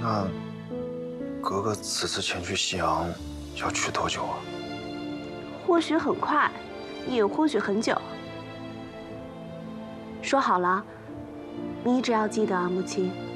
那格格此次前去西洋要去多久啊？ 或许很快，也或许很久。说好了，你一直要记得啊，母亲。